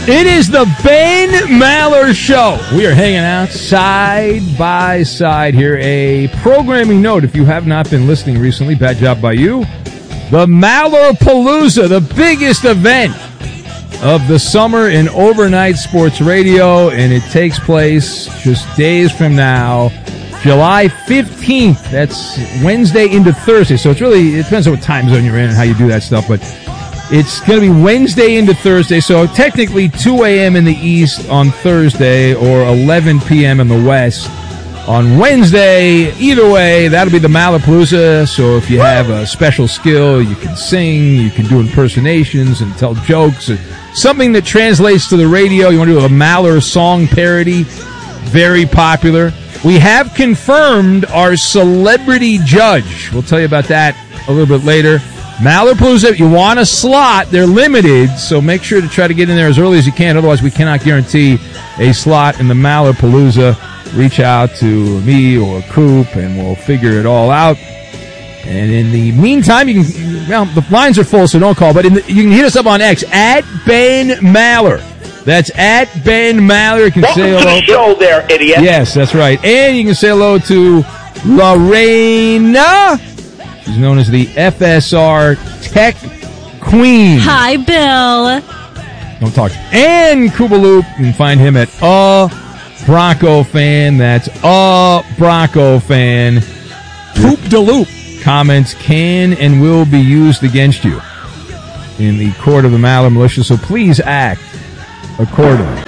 It is the Ben Maller Show. We are hanging out side by side here. A programming note, if you have not been listening recently, bad job by you. The Mallerpalooza, the biggest event of the summer in overnight sports radio, and it takes place just days from now, July 15th. That's Wednesday into Thursday. So it depends on what time zone you're in and how you do that stuff, but it's going to be Wednesday into Thursday, so technically 2 a.m. in the East on Thursday or 11 p.m. in the West on Wednesday. Either way, that'll be the Mallerpalooza. So if you have a special skill, you can sing, you can do impersonations and tell jokes, something that translates to the radio. You want to do a Maller song parody, very popular. We have confirmed our celebrity judge. We'll tell you about that a little bit later. Mallerpalooza, if you want a slot, they're limited, so make sure to try to get in there as early as you can. Otherwise, we cannot guarantee a slot in the Mallerpalooza. Reach out to me or Coop, and we'll figure it all out. And in the meantime, you can, well, the lines are full, so don't call, but you can hit us up on X, at Ben Maller. That's at Ben Maller. You can say hello. Welcome to the show there, idiot. Yes, that's right. And you can say hello to Lorena. She's known as the FSR Tech Queen. Hi, Bill. Don't talk. And Kubaloop, you can find him at Bronco Fan. That's Bronco Fan. Poop de Loop. Comments can and will be used against you in the court of the Maller Militia, so please act accordingly.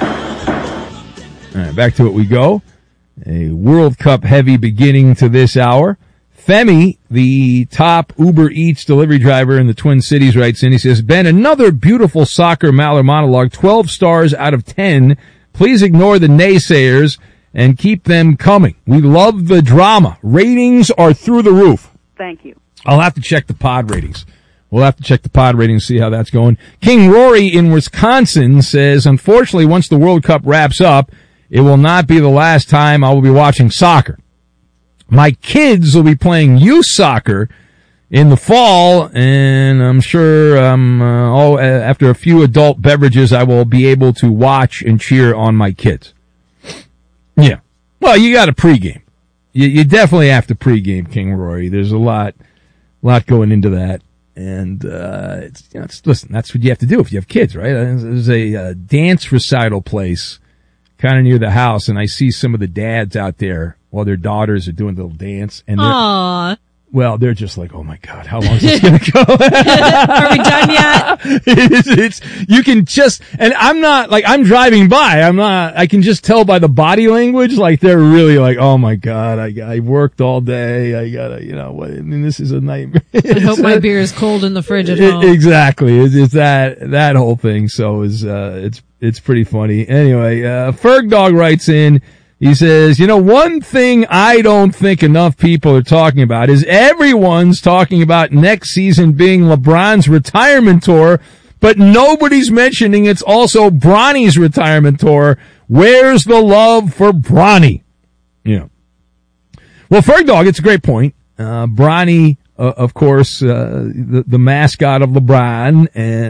All right, back to it we go. A World Cup heavy beginning to this hour. Femi, the top Uber Eats delivery driver in the Twin Cities, writes in. He says, Ben, another beautiful soccer Maller monologue, 12 stars out of 10. Please ignore the naysayers and keep them coming. We love the drama. Ratings are through the roof. Thank you. I'll have to check the pod ratings. We'll have to check the pod ratings, see how that's going. King Rory in Wisconsin says, unfortunately, once the World Cup wraps up, it will not be the last time I will be watching soccer. My kids will be playing youth soccer in the fall, and I'm sure after a few adult beverages, I will be able to watch and cheer on my kids. Yeah. Well, you got to pregame. You definitely have to pregame, King Rory. There's a lot going into that. And listen, that's what you have to do if you have kids, right? There's a dance recital place kind of near the house, and I see some of the dads out there while their daughters are doing the little dance. And they're just like, oh my God, how long is this going to go? Are we done yet? It's you can just, and I'm not, like, I'm driving by, I can just tell by the body language, like, they're really like, oh my God, I worked all day, I gotta, this is a nightmare. I hope my beer is cold in the fridge at home. Exactly. It's that whole thing, so it's pretty funny. Anyway, Ferg Dog writes in, he says, one thing I don't think enough people are talking about is everyone's talking about next season being LeBron's retirement tour, but nobody's mentioning it's also Bronny's retirement tour. Where's the love for Bronny? Well, Ferg Dog, it's a great point. Bronny, of course, the mascot of LeBron,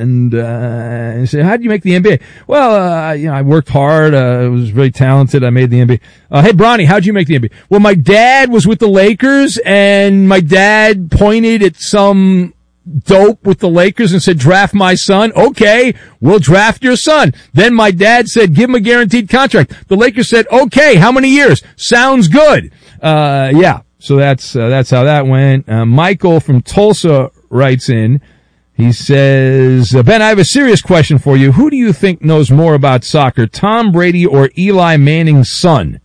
and say, how did you make the NBA? Well, I worked hard. I was very talented. I made the NBA. Hey, Bronny, how'd you make the NBA? Well, my dad was with the Lakers, and my dad pointed at some dope with the Lakers and said, draft my son. Okay, we'll draft your son. Then my dad said, give him a guaranteed contract. The Lakers said, okay, how many years? Sounds good. Yeah. So that's how that went. Michael from Tulsa writes in. He says, Ben, I have a serious question for you. Who do you think knows more about soccer, Tom Brady or Eli Manning's son?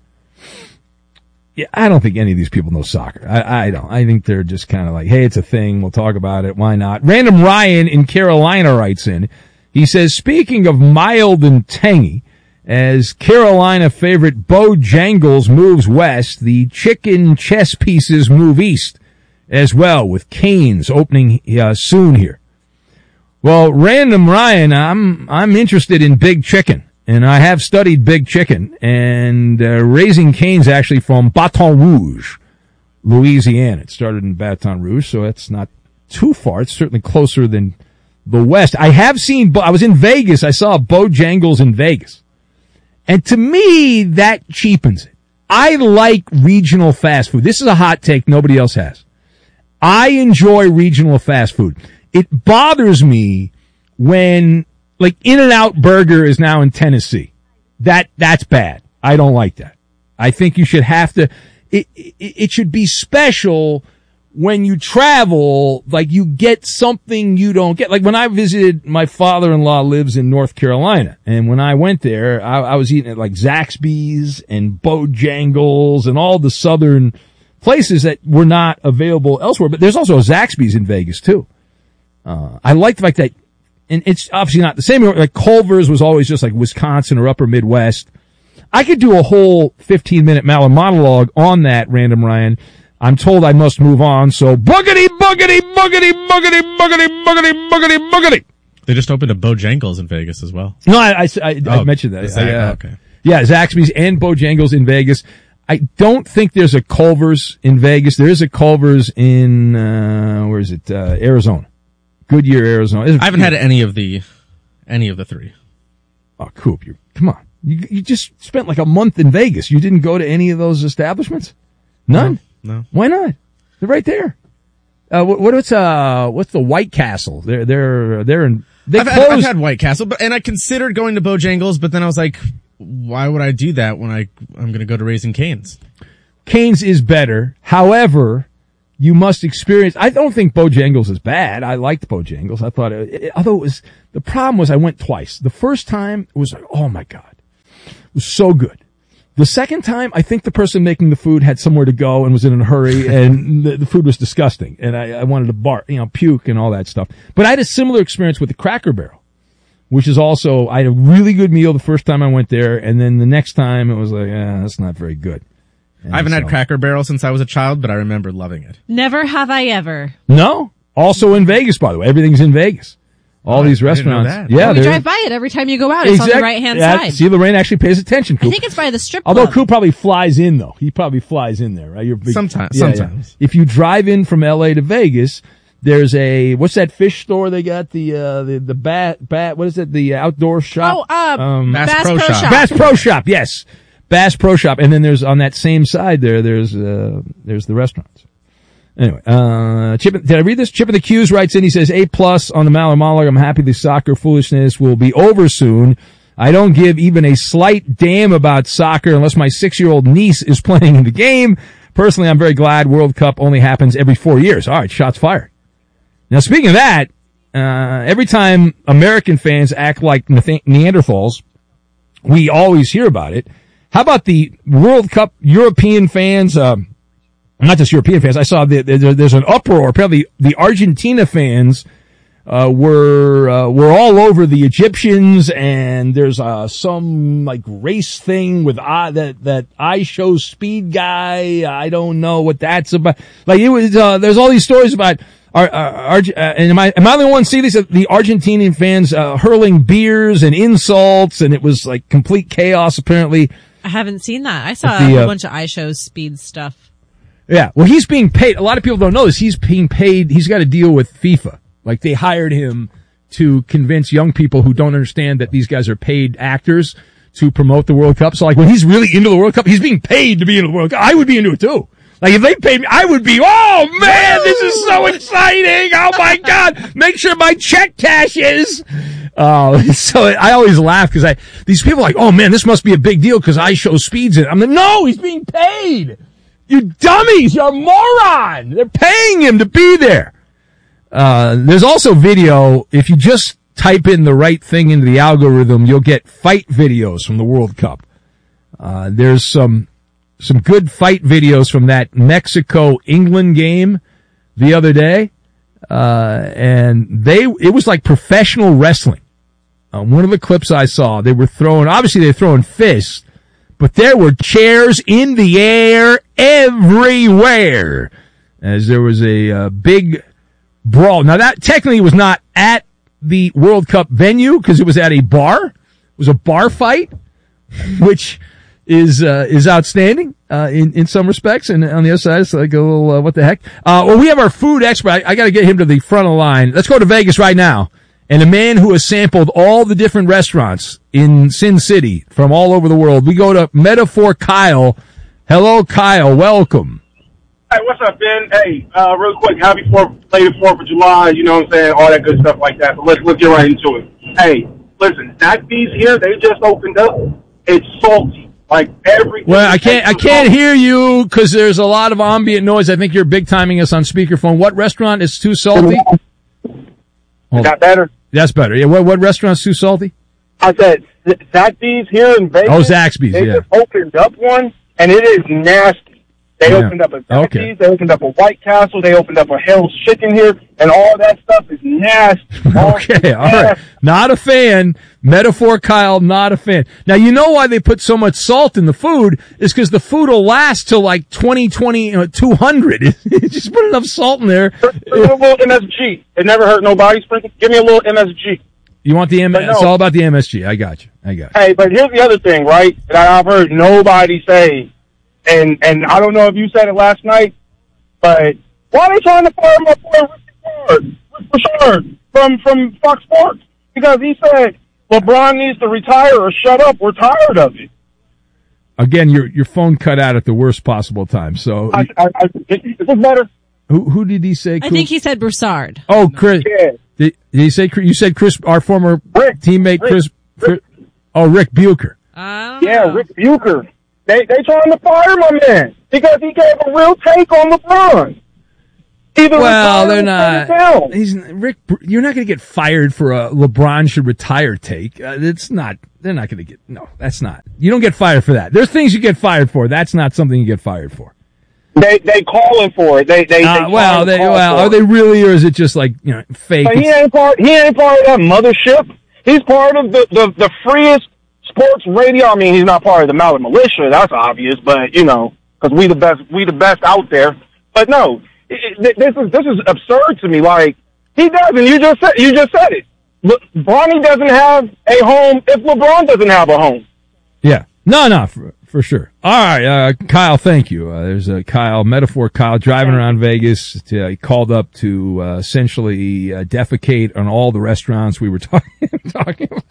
Yeah, I don't think any of these people know soccer. I don't. I think they're just kind of like, hey, it's a thing. We'll talk about it. Why not? Random Ryan in Carolina writes in. He says, speaking of mild and tangy, as Carolina favorite Bojangles moves west, the chicken chess pieces move east as well, with Canes opening soon here. Well, Random Ryan, I'm interested in Big Chicken, and I have studied Big Chicken, and Raising Cane's actually from Baton Rouge, Louisiana. It started in Baton Rouge, so it's not too far. It's certainly closer than the West. I was in Vegas. I saw Bojangles in Vegas. And to me, that cheapens it. I like regional fast food. This is a hot take nobody else has. I enjoy regional fast food. It bothers me when, like, In-N-Out Burger is now in Tennessee. That's bad. I don't like that. I think you should have to, it should be special when you travel, like you get something you don't get. Like when I visited, my father-in-law lives in North Carolina, and when I went there, I was eating at like Zaxby's and Bojangles and all the southern places that were not available elsewhere. But there's also a Zaxby's in Vegas too. I like the fact that, and it's obviously not the same. Like Culver's was always just like Wisconsin or Upper Midwest. I could do a whole 15-minute Maller monologue on that, Random Ryan. I'm told I must move on, so boogity, boogity, boogity, boogity, boogity, boogity, boogity, boogity. They just opened a Bojangles in Vegas as well. No, I mentioned that. Okay. Yeah, Zaxby's and Bojangles in Vegas. I don't think there's a Culver's in Vegas. There is a Culver's in, where is it? Arizona. Goodyear, Arizona. I haven't had any of the three. Oh, Coop, come on. You just spent like a month in Vegas. You didn't go to any of those establishments? None? No. Why not? They're right there. What's the White Castle? I've had White Castle, and I considered going to Bojangles, but then I was like, why would I do that when I'm going to go to Raising Cane's? Cane's is better. However, you must experience, I don't think Bojangles is bad. I liked Bojangles. I thought the problem was I went twice. The first time it was like, oh my God. It was so good. The second time, I think the person making the food had somewhere to go and was in a hurry, and the food was disgusting. And I wanted to puke and all that stuff. But I had a similar experience with the Cracker Barrel, which is also, I had a really good meal the first time I went there, and then the next time it was like, that's not very good. And I haven't had Cracker Barrel since I was a child, but I remember loving it. Never have I ever. No? Also in Vegas, by the way. Everything's in Vegas. All these restaurants. Yeah, we drive by it every time you go out. It's on the right-hand side. See, Lorraine actually pays attention, Coop. I think it's by the strip club. Although Coop probably flies in, though. He probably flies in there, right? Sometimes. Yeah. If you drive in from L.A. to Vegas, there's what's that fish store they got? The bat, what is it? The outdoor shop? Bass Pro Shop. Bass Pro Shop, yes. Bass Pro Shop. And then there's, on that same side there's the restaurants. Anyway, did I read this? Chip in the Q's writes in, he says, A+ on the Maller monologue. I'm happy the soccer foolishness will be over soon. I don't give even a slight damn about soccer unless my 6-year-old niece is playing in the game. Personally, I'm very glad World Cup only happens every 4 years. All right, shots fired. Now, speaking of that, every time American fans act like Neanderthals, we always hear about it. How about the World Cup European fans, not just European fans. I saw there's an uproar. Apparently, the Argentina fans were all over the Egyptians, and there's some like race thing with that I Show Speed guy. I don't know what that's about. Like it was. There's all these stories about and am I the only one see these? The Argentinian fans hurling beers and insults, and it was like complete chaos. Apparently, I haven't seen that. I saw a bunch of I Show Speed stuff. Yeah, well, he's being paid. A lot of people don't know this. He's being paid. He's got a deal with FIFA. Like, they hired him to convince young people who don't understand that these guys are paid actors to promote the World Cup. So, like, when he's really into the World Cup, he's being paid to be in the World Cup. I would be into it, too. Like, if they paid me, I would be, oh, man, this is so exciting. Oh, my God. Make sure my check cashes. So I always laugh because these people are like, oh, man, this must be a big deal because I Show Speed's in it. I'm like, no, he's being paid. You dummies, you're a moron. They're paying him to be there. There's also video. If you just type in the right thing into the algorithm, you'll get fight videos from the World Cup. There's some good fight videos from that Mexico-England game the other day. And it was like professional wrestling. One of the clips I saw, they're throwing fists. But there were chairs in the air everywhere as there was a big brawl. Now that technically was not at the World Cup venue because it was at a bar. It was a bar fight, which is outstanding in some respects. And on the other side, it's like a little what the heck. Well, we have our food expert. I got to get him to the front of the line. Let's go to Vegas right now and a man who has sampled all the different restaurants in Sin City from all over the world. We go to Metaphor Kyle. Hello, Kyle. Welcome. Hey, what's up, Ben? Hey, real quick, happy late 4th of July, you know what I'm saying, all that good stuff like that. But let's get right into it. Hey, listen, Zaxby's here, they just opened up. It's salty. Like everything. Well, I can't hear you because there's a lot of ambient noise. I think you're big timing us on speakerphone. What restaurant is too salty? Is that better? That's better. Yeah. What restaurant's too salty? I said Zaxby's here in Vegas. Oh, Zaxby's. They yeah. just opened up one, and it is nasty. They opened up a Zaxby's. Okay. They opened up a White Castle. They opened up a Hell's Chicken here, and all that stuff is nasty. Okay, all right. Not a fan. Metaphor Kyle, not a fan. Now, you know why they put so much salt in the food is because the food will last till like 200. Just put enough salt in there. A little MSG. It never hurt nobody. Sprinkle. Give me a little MSG. You want the MSG? It's all about the MSG. I got you. Hey, but here's the other thing, right, that I've heard nobody say, and I don't know if you said it last night, but why are they trying to fire my boy Rick Richard from Fox Sports? Because he said LeBron needs to retire or shut up. We're tired of it. Again, your phone cut out at the worst possible time. So is this better? Who did he say? I think he said Broussard. Oh, Chris. Yeah. Did he say? You said Chris, our former teammate, Chris. Oh, Rick Bucher. Yeah, Rick Bucher. They trying to fire my man because he gave a real take on LeBron. Well, they're not. Rick, you're not going to get fired for a LeBron should retire take. It's not. They're not going to get. No, that's not. You don't get fired for that. There's things you get fired for. That's not something you get fired for. They calling for it. Are they really, or is it just like fake? But he ain't part of that mothership. He's part of the freest sports radio. I mean, he's not part of the Mallet Militia. That's obvious, but because we the best out there. But no, this is absurd to me. Like he doesn't. You just said it. Bronny doesn't have a home if LeBron doesn't have a home. Yeah. No, for sure. All right, Kyle, thank you. There's Kyle, Metaphor Kyle, driving around Vegas. He called up to essentially defecate on all the restaurants we were talking about.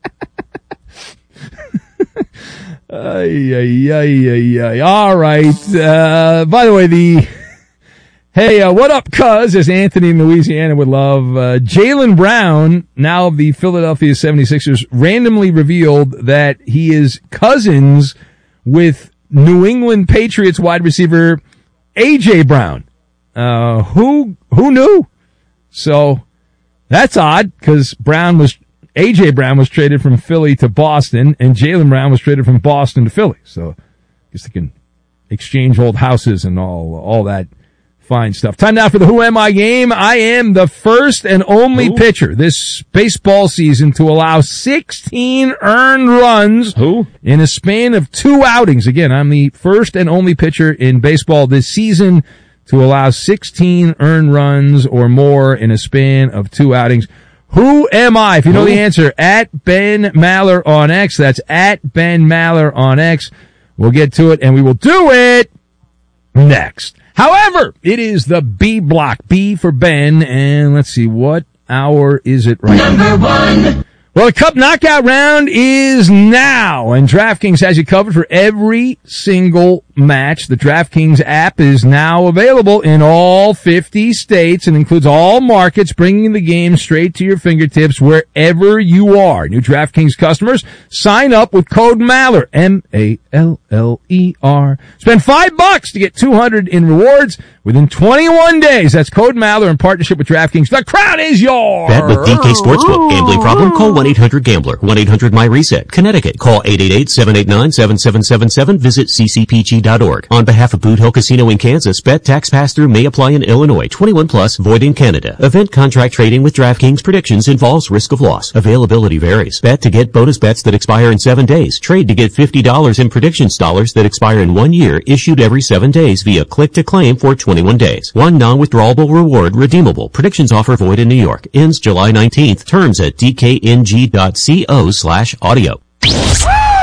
All right. By the way, hey, what up, cuz, as Anthony in Louisiana would love, Jaylen Brown, now of the Philadelphia 76ers, randomly revealed that he is cousins with New England Patriots wide receiver A.J. Brown. Who knew? So that's odd because A.J. Brown was traded from Philly to Boston, and Jaylen Brown was traded from Boston to Philly. So I guess they can exchange old houses and all that fine stuff. Time now for the Who Am I game. I am the first and only pitcher this baseball season to allow 16 earned runs in a span of 2 outings. Again, I'm the first and only pitcher in baseball this season to allow 16 earned runs or more in a span of 2 outings. Who am I? If you know the answer, at Ben Maller on X. That's at Ben Maller on X. We'll get to it, and we will do it next. However, it is the B block. B for Ben, and let's see, what hour is it right now? Number 1. Well, the Cup Knockout round is now, and DraftKings has you covered for every single match. The DraftKings app is now available in all 50 states and includes all markets, bringing the game straight to your fingertips wherever you are. New DraftKings customers, sign up with code MALLER, M-A-L-L-E-R. Spend $5 to get $200 in rewards within 21 days. That's code MALLER in partnership with DraftKings. The crowd is yours. Bet with DK Sportsbook. Gambling problem? Call 1-800-GAMBLER. 1-800-MY-RESET. Connecticut. Call 888-789-7777. Visit ccpg.org. On behalf of Boot Hill Casino in Kansas, bet tax pass-through may apply in Illinois. 21 plus, void in Canada. Event contract trading with DraftKings predictions involves risk of loss. Availability varies. Bet to get bonus bets that expire in 7 days. Trade to get $50 in predictions dollars that expire in 1 year, issued every 7 days via click to claim for 21 days. One non-withdrawable reward redeemable. Predictions offer void in New York. Ends July 19th. Terms at dkng.co/audio. Ben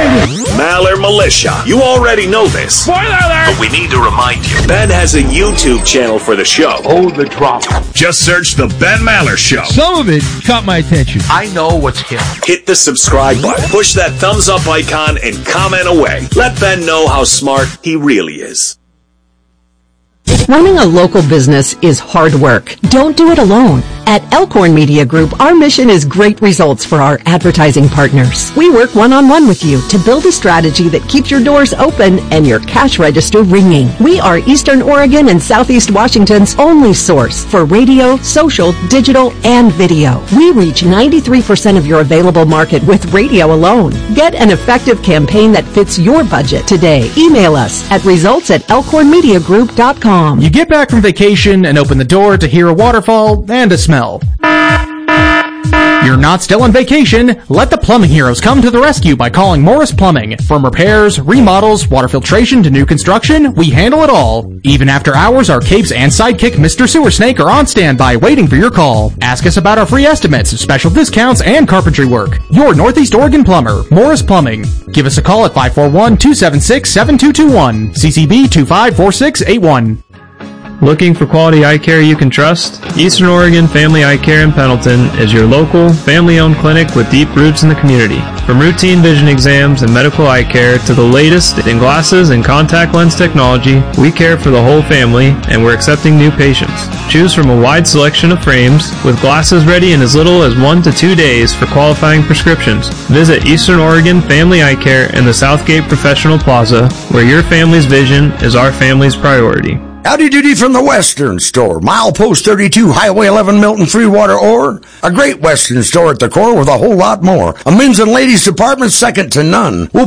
Maller Militia. You already know this. Spoiler alert! But we need to remind you. Ben has a YouTube channel for the show. Hold the drop. Just search The Ben Maller Show. Some of it caught my attention. I know what's hip. Hit the subscribe button, push that thumbs up icon, and comment away. Let Ben know how smart he really is. Running a local business is hard work. Don't do it alone. At Elkhorn Media Group, our mission is great results for our advertising partners. We work one-on-one with you to build a strategy that keeps your doors open and your cash register ringing. We are Eastern Oregon and Southeast Washington's only source for radio, social, digital, and video. We reach 93% of your available market with radio alone. Get an effective campaign that fits your budget today. Email us at results@elkhornmediagroup.com. You get back from vacation and open the door to hear a waterfall and a smell. You're not still on vacation. Let the plumbing heroes come to the rescue by calling Morris Plumbing. From repairs, remodels, water filtration to new construction, we handle it all. Even after hours, our capes and sidekick Mr. Sewer Snake are on standby waiting for your call. Ask us about our free estimates, special discounts, and carpentry work. Your Northeast Oregon plumber, Morris Plumbing. Give us a call at 541-276-7221. CCB 254681. Looking for quality eye care you can trust? Eastern Oregon Family Eye Care in Pendleton is your local, family-owned clinic with deep roots in the community. From routine vision exams and medical eye care to the latest in glasses and contact lens technology, we care for the whole family, and we're accepting new patients. Choose from a wide selection of frames, with glasses ready in as little as 1 to 2 days for qualifying prescriptions. Visit Eastern Oregon Family Eye Care in the Southgate Professional Plaza, where your family's vision is our family's priority. Howdy doody from the Western Store. Milepost 32, Highway 11, Milton, Freewater, Ore. A great Western store at the core with a whole lot more. A men's and ladies department second to none. We'll